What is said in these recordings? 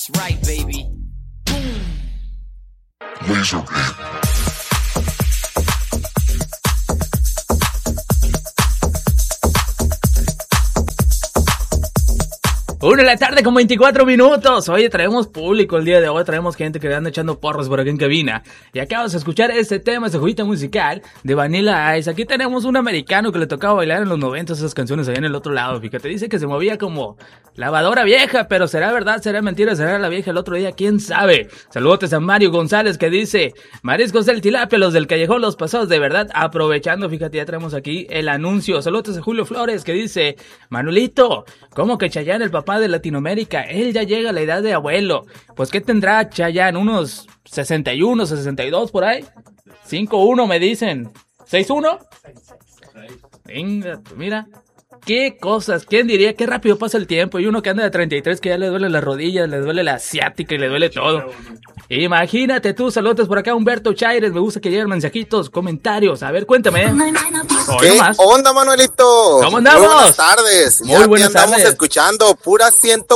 That's right, baby. Laser beam. 1 de la tarde con 24 minutos. Oye, traemos público el día de hoy. Traemos gente que anda echando porros por aquí en cabina. Y acabas de escuchar este tema, esta joyita musical de Vanilla Ice. Aquí tenemos un americano que le tocaba bailar en los 90 esas canciones allá en el otro lado. Fíjate, dice que se movía como lavadora vieja. Pero será verdad, será mentira, será la vieja el otro día, quién sabe. Saludos a Mario González que dice: mariscos del tilapia, los del callejón, los pasados de verdad. Aprovechando, fíjate, ya traemos aquí el anuncio. Saludos a Julio Flores que dice: Manuelito, ¿cómo que Chayanne, el papá de Latinoamérica? Él ya llega a la edad de abuelo. Pues ¿qué tendrá Chayanne? Unos 61, 62 por ahí. 5'1" me dicen. ¿6'1"? Venga, mira. Qué cosas, ¿quién diría? Qué rápido pasa el tiempo. Y uno que anda de 33 que ya le duele las rodillas, le duele la asiática y le duele todo. Imagínate tú, saludos por acá, Humberto Chaires. Me gusta que lleguen mensajitos, comentarios. A ver, cuéntame. ¿Qué onda, Manuelito? ¿Cómo andamos? Muy buenas tardes. Muy buenas tardes. Estamos escuchando pura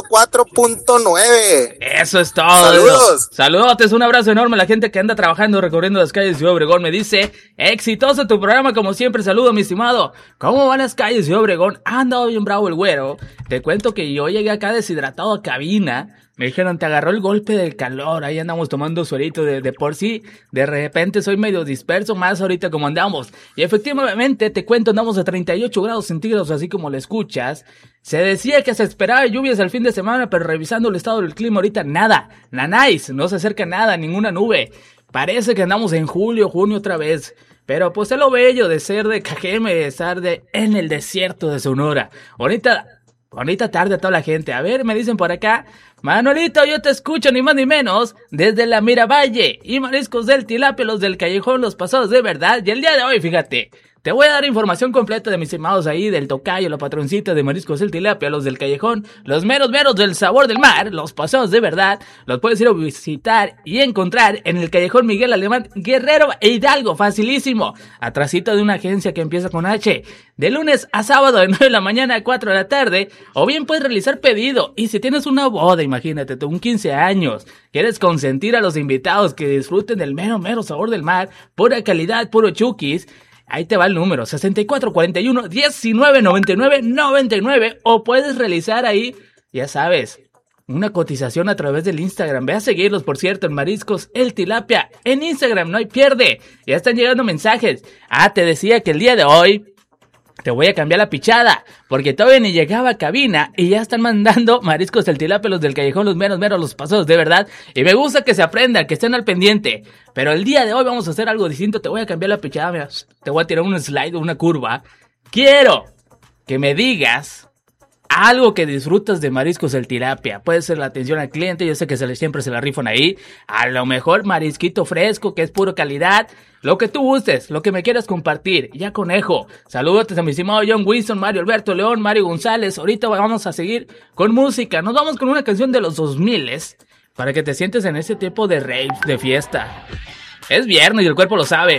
104.9. Eso es todo. Saludos. Saludos, un abrazo enorme a la gente que anda trabajando, recorriendo las calles de Ciudad Obregón. Me dice: exitoso tu programa, como siempre. Saludo, mi estimado. ¿Cómo van las calles de Ciudad Obregón? Ha andado bien bravo el güero. Te cuento que yo llegué acá deshidratado a cabina. Me dijeron: te agarró el golpe del calor. Ahí andamos tomando suerito de por sí. De repente soy medio disperso, más ahorita como andamos. Y efectivamente, te cuento, andamos a 38 grados centígrados, así como lo escuchas. Se decía que se esperaba lluvias el fin de semana, pero revisando el estado del clima ahorita, nada. Nanáis, no se acerca nada, ninguna nube. Parece que andamos en julio, junio otra vez. Pero pues es lo bello de ser de Cajeme, de estar en el desierto de Sonora. Bonita tarde a toda la gente. A ver, me dicen por acá: Manuelito, yo te escucho ni más ni menos desde la Miravalle y mariscos del tilapia, los del callejón, los pasados de verdad. Y el día de hoy, fíjate, te voy a dar información completa de mis estimados ahí, del tocayo, la patroncita de mariscos del tilapia, los del callejón, los meros del sabor del mar, los pasados de verdad. Los puedes ir a visitar y encontrar en el callejón Miguel Alemán, Guerrero e Hidalgo, facilísimo. Atrasito de una agencia que empieza con H, de lunes a sábado de 9 de la mañana a 4 de la tarde. O bien puedes realizar pedido. Y si tienes una boda, imagínate tú, un 15 años, quieres consentir a los invitados que disfruten del mero sabor del mar, pura calidad, puro chukis. Ahí te va el número: 6441-1999-99. O puedes realizar ahí, ya sabes, una cotización a través del Instagram. Ve a seguirlos, por cierto, en Mariscos el Tilapia. En Instagram, no hay pierde. Ya están llegando mensajes. Te decía que el día de hoy te voy a cambiar la pichada, porque todavía ni llegaba a cabina y ya están mandando mariscos del tilapia, los del callejón, los meros, los pasados de verdad. Y me gusta que se aprendan, que estén al pendiente. Pero el día de hoy vamos a hacer algo distinto. Te voy a cambiar la pichada, mira, te voy a tirar un slide, una curva. Quiero que me digas algo que disfrutas de mariscos del tilapia. Puede ser la atención al cliente, yo sé que siempre se la rifan ahí. A lo mejor marisquito fresco, que es puro calidad. Lo que tú gustes, lo que me quieras compartir. Ya conejo. Saludos a mi estimado John Wilson, Mario Alberto León, Mario González. Ahorita vamos a seguir con música. Nos vamos con una canción de los 2000 para que te sientes en ese tipo de rave, de fiesta. Es viernes y el cuerpo lo sabe.